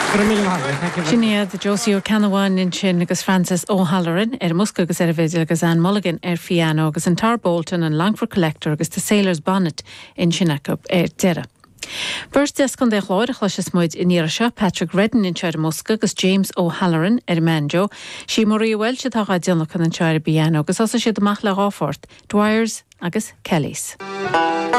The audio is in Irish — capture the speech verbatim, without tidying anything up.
Sinnéad de Josie O'Canawan in sin agus Francis O'Halloran ar Musca agus ar bhéidir agus Anne Mulligan ar Fiano agus an Tar Bolton an Langford Collector agus the Sailor's Bonnet in Shinnecob ar Dera. Burst descon de chláir a chluis muid in Irisha, Patrick Redden in Chair Musca agus James O'Halloran ar Manjo, si morí bhfuil si tá gaidionnach an Chair Biano agus as siad amach le ráfort, Dwyers agus Kellys.